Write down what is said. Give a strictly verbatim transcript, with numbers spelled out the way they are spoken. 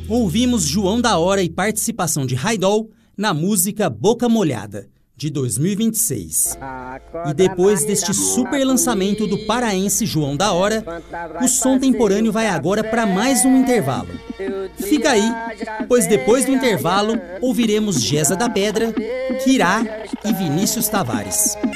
Ouvimos João da Hora e participação de Raidol na música Boca Molhada, de dois mil e vinte e seis. E depois deste super lançamento do paraense João da Hora, o som temporâneo vai agora para mais um intervalo. Fica aí, pois depois do intervalo ouviremos Gesa da Pedra, Kirá e Vinícius Tavares.